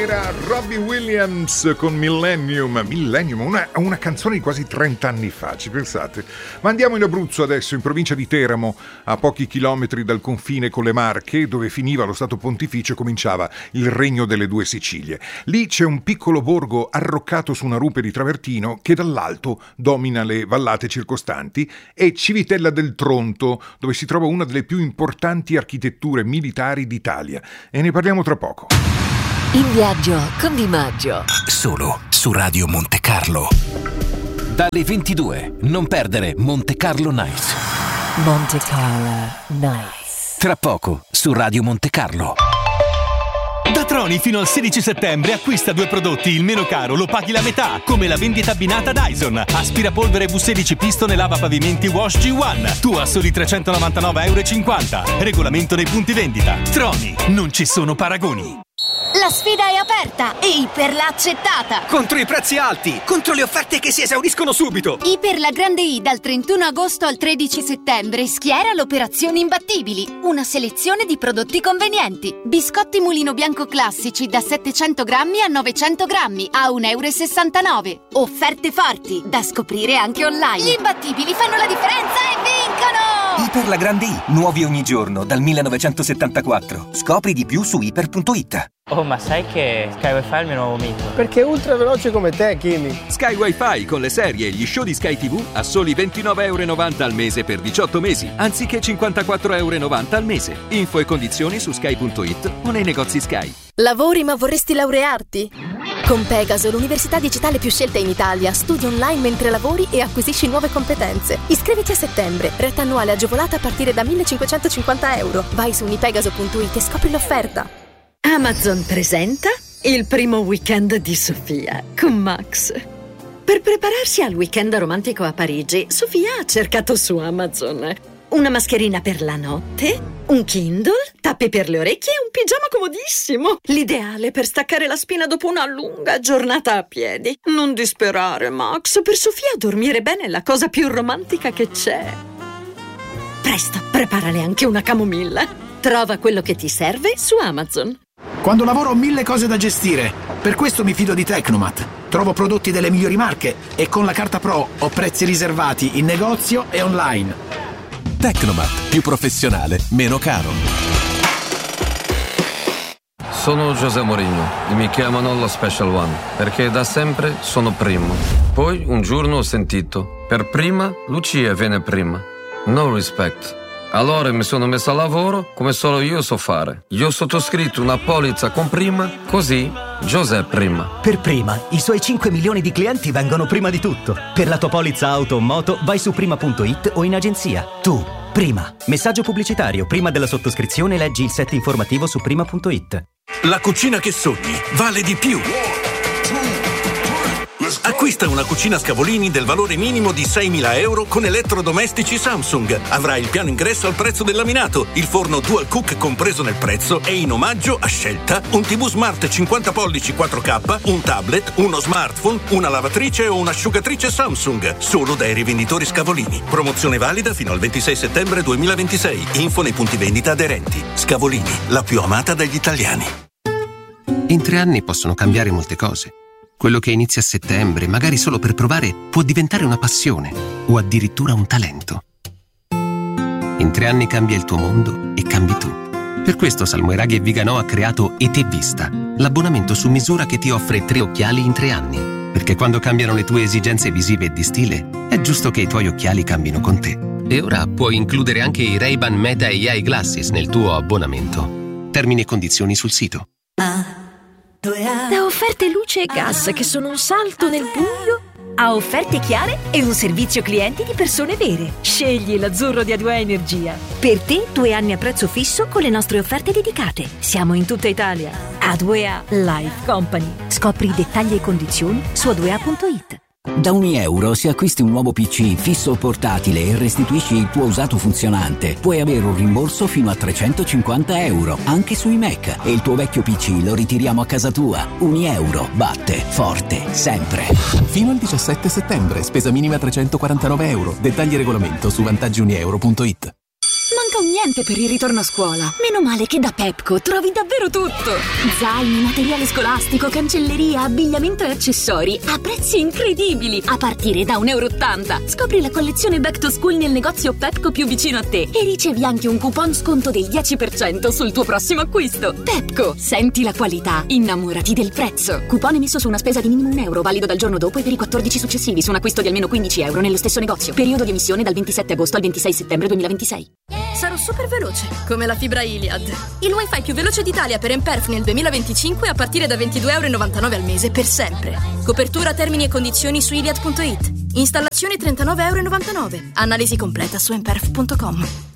Era Robbie Williams con Millennium, una canzone di quasi 30 anni fa, ci pensate? Ma andiamo in Abruzzo adesso, in provincia di Teramo, a pochi chilometri dal confine con le Marche, dove finiva lo Stato Pontificio e cominciava il Regno delle Due Sicilie. Lì c'è un piccolo borgo arroccato su una rupe di travertino che dall'alto domina le vallate circostanti, e Civitella del Tronto, dove si trova una delle più importanti architetture militari d'Italia. E ne parliamo tra poco. In viaggio con Di Maggio. Solo su Radio Monte Carlo. Dalle 22, non perdere Monte Carlo Nights. Monte Carlo Nights. Tra poco su Radio Monte Carlo. Da Troni fino al 16 settembre acquista 2 prodotti, il meno caro lo paghi la metà, come la vendita abbinata Dyson, aspirapolvere V16 Piston e lava pavimenti Wash G1, tu a soli €399,50. Regolamento nei punti vendita. Troni, non ci sono paragoni. La sfida è aperta e Iper l'ha accettata. Contro i prezzi alti, contro le offerte che si esauriscono subito. Iper la Grande I dal 31 agosto al 13 settembre schiera l'operazione Imbattibili. Una selezione di prodotti convenienti. Biscotti Mulino Bianco classici da 700 grammi a 900 grammi a €1,69. Offerte forti da scoprire anche online. Gli imbattibili fanno la differenza e vincono! Iper la Grande I, nuovi ogni giorno dal 1974. Scopri di più su iper.it. Oh, ma sai che Sky Wi-Fi è il mio nuovo mito? Perché è ultra veloce come te, Kimi. Sky Wi-Fi con le serie e gli show di Sky TV a soli €29,90 al mese per 18 mesi, anziché €54,90 al mese. Info e condizioni su sky.it o nei negozi Sky. Lavori ma vorresti laurearti? Con Pegaso, l'università digitale più scelta in Italia, studi online mentre lavori e acquisisci nuove competenze. Iscriviti a settembre, retta annuale agevolata a partire da €1.550. Vai su unipegaso.it e scopri l'offerta. Amazon presenta il primo weekend di Sofia con Max. Per prepararsi al weekend romantico a Parigi, Sofia ha cercato su Amazon una mascherina per la notte, un Kindle, tappi per le orecchie e un pigiama comodissimo. L'ideale per staccare la spina dopo una lunga giornata a piedi. Non disperare, Max. Per Sofia dormire bene è la cosa più romantica che c'è. Presto, preparale anche una camomilla. Trova quello che ti serve su Amazon. Quando lavoro ho 1000 cose da gestire. Per questo mi fido di Tecnomat. Trovo prodotti delle migliori marche e con la carta Pro ho prezzi riservati in negozio e online. Tecnomat, più professionale, meno caro. Sono José Mourinho e mi chiamano lo Special One perché da sempre sono primo. Poi un giorno ho sentito: per prima Lucia viene prima. No respect. Allora mi sono messo a lavoro come solo io so fare. Io ho sottoscritto una polizza con Prima, così José Prima. Per Prima, i suoi 5 milioni di clienti vengono prima di tutto. Per la tua polizza auto o moto vai su prima.it o in agenzia. Tu, Prima. Messaggio pubblicitario. Prima della sottoscrizione leggi il set informativo su prima.it. La cucina che sogni vale di più. Acquista una cucina Scavolini del valore minimo di €6.000 con elettrodomestici Samsung. Avrai il piano ingresso al prezzo del laminato, il forno Dual Cook compreso nel prezzo e in omaggio a scelta un TV Smart 50 pollici 4K, un tablet, uno smartphone, una lavatrice o un'asciugatrice Samsung. Solo dai rivenditori Scavolini. Promozione valida fino al 26 settembre 2026. Info nei punti vendita aderenti. Scavolini, la più amata dagli italiani. In 3 anni possono cambiare molte cose. Quello che inizia a settembre, magari solo per provare, può diventare una passione o addirittura un talento. In 3 anni cambia il tuo mondo e cambi tu. Per questo Salmoiraghi e Viganò ha creato ET Vista, l'abbonamento su misura che ti offre 3 occhiali in 3 anni. Perché quando cambiano le tue esigenze visive e di stile, è giusto che i tuoi occhiali cambino con te. E ora puoi includere anche i Ray-Ban Meta AI Glasses nel tuo abbonamento. Termini e condizioni sul sito. Da offerte luce e gas che sono un salto nel buio a offerte chiare e un servizio clienti di persone vere. Scegli l'azzurro di A2A Energia. Per te 2 anni a prezzo fisso con le nostre offerte dedicate. Siamo in tutta Italia. A2A Life Company. Scopri i dettagli e condizioni su a2a.it. Da €1 se acquisti un nuovo PC fisso o portatile e restituisci il tuo usato funzionante, puoi avere un rimborso fino a €350 anche sui Mac, e il tuo vecchio PC lo ritiriamo a casa tua. €1 batte forte sempre. Fino al 17 settembre, spesa minima €349. Dettagli e regolamento su vantaggiunieuro.it. Manca niente per il ritorno a scuola. Meno male che da Pepco trovi davvero tutto. Zaini, materiale scolastico, cancelleria, abbigliamento e accessori a prezzi incredibili, a partire da €1,80. Scopri la collezione Back to School nel negozio Pepco più vicino a te e ricevi anche un coupon sconto del 10% sul tuo prossimo acquisto. Pepco, senti la qualità, innamorati del prezzo. Coupon emesso su una spesa di minimo €1, valido dal giorno dopo e per i 14 successivi su un acquisto di almeno €15 nello stesso negozio. Periodo di emissione dal 27 agosto al 26 settembre 2026. Sarò super veloce, come la fibra Iliad. Il wifi più veloce d'Italia per Emperf nel 2025 a partire da €22,99 al mese per sempre. Copertura, termini e condizioni su iliad.it. Installazione €39,99. Analisi completa su emperf.com.